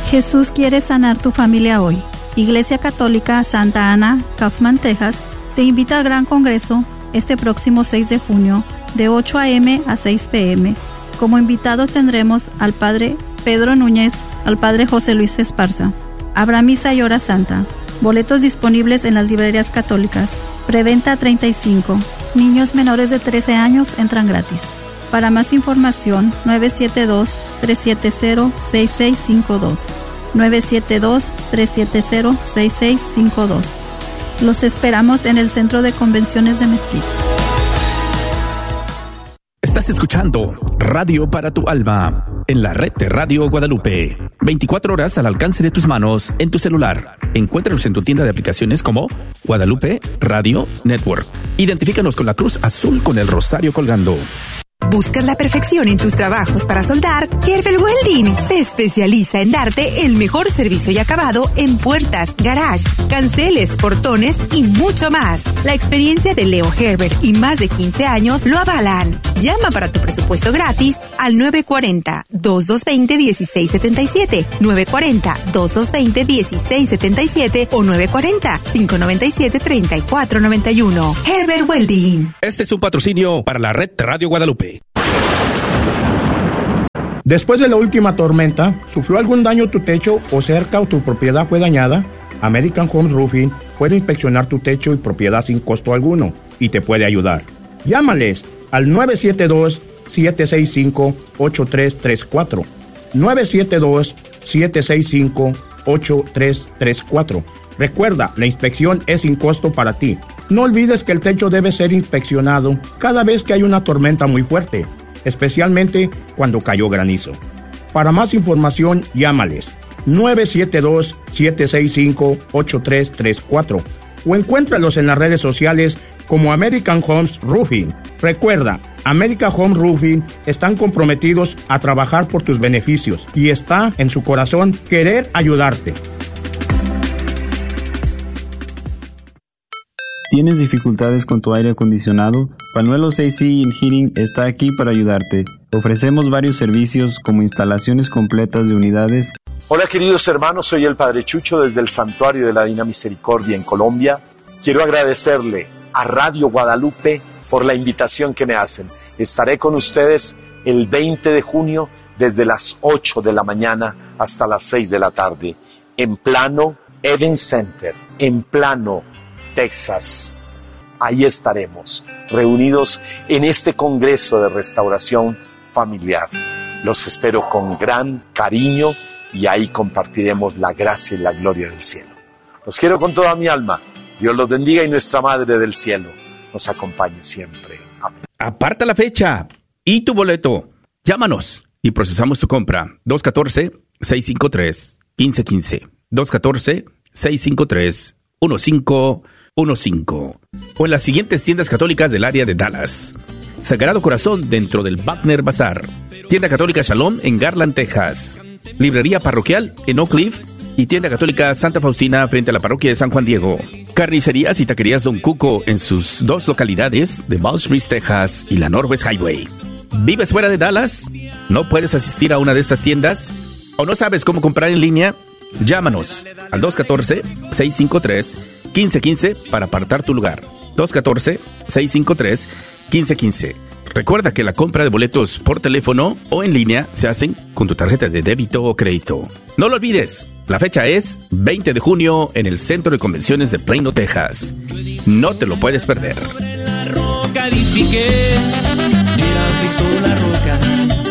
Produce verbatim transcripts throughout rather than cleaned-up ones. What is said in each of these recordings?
Jesús quiere sanar tu familia hoy. Iglesia Católica Santa Ana, Kaufman, Texas, te invita al Gran Congreso este próximo seis de junio de ocho a.m. a seis p.m. Como invitados tendremos al Padre Pedro Núñez, al Padre José Luis Esparza. Habrá misa y hora santa. Boletos disponibles en las librerías católicas. Preventa treinta y cinco. Niños menores de trece años entran gratis. Para más información, nueve siete dos, tres siete cero, seis seis cinco dos. nueve siete dos, tres siete cero, seis seis cinco dos. Los esperamos en el Centro de Convenciones de Mezquite. Estás escuchando Radio para tu Alma en la red de Radio Guadalupe. veinticuatro horas al alcance de tus manos en tu celular. Encuéntranos en tu tienda de aplicaciones como Guadalupe Radio Network. Identifícanos con la cruz azul con el rosario colgando. ¿Buscas la perfección en tus trabajos para soldar? Gerber Welding se especializa en darte el mejor servicio y acabado en puertas, garage, canceles, portones y mucho más. La experiencia de Leo Gerber y más de quince años lo avalan. Llama para tu presupuesto gratis al nueve cuatro cero, dos dos dos cero, uno seis siete siete, nueve cuatro cero, dos dos dos cero, uno seis siete siete o nueve cuatro cero, cinco nueve siete, tres cuatro nueve uno. Gerber Welding. Este es un patrocinio para la red de Radio Guadalupe. Después de la última tormenta, ¿sufrió algún daño tu techo o cerca o tu propiedad fue dañada? American Home Roofing puede inspeccionar tu techo y propiedad sin costo alguno y te puede ayudar. Llámales al nueve siete dos, siete seis cinco, ocho tres tres cuatro. nueve siete dos, siete seis cinco, ocho tres tres cuatro. Recuerda, la inspección es sin costo para ti. No olvides que el techo debe ser inspeccionado cada vez que hay una tormenta muy fuerte, especialmente cuando cayó granizo. Para más información, llámales nueve siete dos, siete seis cinco, ocho tres tres cuatro o encuéntralos en las redes sociales como American Homes Roofing. Recuerda, American Home Roofing están comprometidos a trabajar por tus beneficios y está en su corazón querer ayudarte. ¿Tienes dificultades con tu aire acondicionado? Panuelos A C and Heating está aquí para ayudarte. Ofrecemos varios servicios como instalaciones completas de unidades. Hola queridos hermanos, soy el Padre Chucho desde el Santuario de la Divina Misericordia en Colombia. Quiero agradecerle a Radio Guadalupe por la invitación que me hacen. Estaré con ustedes el veinte de junio desde las ocho de la mañana hasta las seis de la tarde en Plano Event Center, en Plano, Texas. Ahí estaremos, reunidos en este Congreso de Restauración Familiar. Los espero con gran cariño y ahí compartiremos la gracia y la gloria del cielo. Los quiero con toda mi alma. Dios los bendiga y nuestra Madre del Cielo nos acompañe siempre. Amén. Aparta la fecha y tu boleto. Llámanos y procesamos tu compra. dos uno cuatro, seis cinco tres, uno cinco uno cinco. dos uno cuatro, seis cinco tres, uno cinco uno cinco. O en las siguientes tiendas católicas del área de Dallas. Sagrado Corazón dentro del Wagner Bazar. Tienda Católica Shalom en Garland, Texas. Librería Parroquial en Oak Cliff. Y Tienda Católica Santa Faustina frente a la parroquia de San Juan Diego. Carnicerías y taquerías Don Cuco en sus dos localidades de Mount Breeze, Texas y la Northwest Highway. ¿Vives fuera de Dallas? ¿No puedes asistir a una de estas tiendas? ¿O no sabes cómo comprar en línea? Llámanos al dos uno cuatro, seis cinco tres, uno cinco uno cinco para apartar tu lugar. dos uno cuatro, seis cinco tres, uno cinco uno cinco. Recuerda que la compra de boletos por teléfono o en línea se hacen con tu tarjeta de débito o crédito. No lo olvides, la fecha es veinte de junio en el Centro de Convenciones de Plano, Texas. No te lo puedes perder. La roca edifiqué, era Cristo la roca,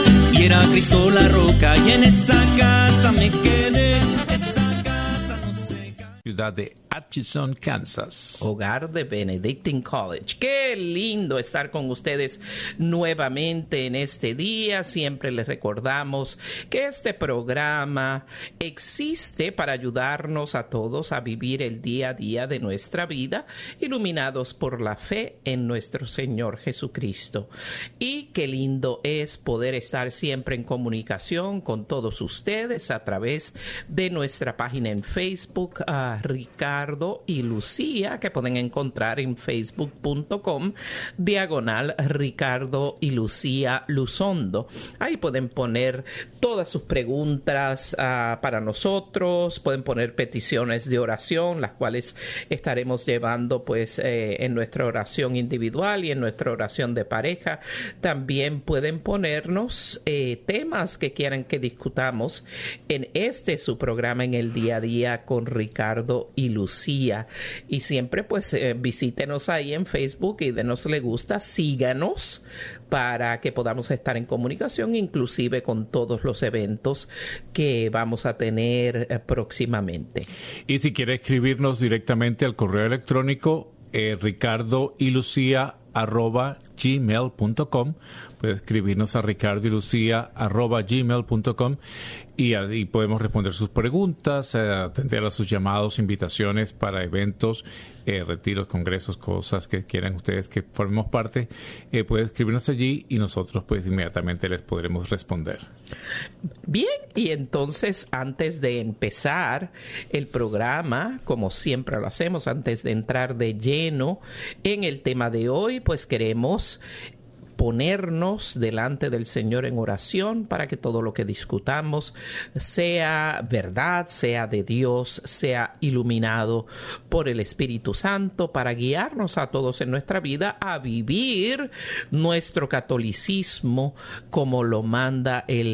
y era Cristo la roca, y en esa casa me quedé. Esa casa no se cae. Ciudad de Atchison, Kansas. Hogar de Benedictine College. Qué lindo estar con ustedes nuevamente en este día. Siempre les recordamos que este programa existe para ayudarnos a todos a vivir el día a día de nuestra vida, iluminados por la fe en nuestro Señor Jesucristo. Y qué lindo es poder estar siempre en comunicación con todos ustedes a través de nuestra página en Facebook, uh, a Ricardo y Lucía, que pueden encontrar en facebook punto com diagonal Ricardo y Lucía Luzondo. Ahí pueden poner todas sus preguntas uh, para nosotros, pueden poner peticiones de oración, las cuales estaremos llevando pues eh, en nuestra oración individual y en nuestra oración de pareja. También pueden ponernos eh, temas que quieran que discutamos en este su programa en el día a día con Ricardo y Lucía. Y siempre pues eh, visítenos ahí en Facebook y denos le gusta, síganos para que podamos estar en comunicación, inclusive con todos los eventos que vamos a tener eh, próximamente. Y si quiere escribirnos directamente al correo electrónico eh, Ricardo y Lucía arroba gmail punto com, puede escribirnos a ricardo y lucía arroba gmail punto com y ahí podemos responder sus preguntas, eh, atender a sus llamados, invitaciones para eventos, eh, retiros, congresos, cosas que quieran ustedes que formemos parte. Eh, puede escribirnos allí y nosotros pues inmediatamente les podremos responder. Bien, y entonces antes de empezar el programa, como siempre lo hacemos, antes de entrar de lleno en el tema de hoy, pues queremos ponernos delante del Señor en oración para que todo lo que discutamos sea verdad, sea de Dios, sea iluminado por el Espíritu Santo para guiarnos a todos en nuestra vida a vivir nuestro catolicismo como lo manda el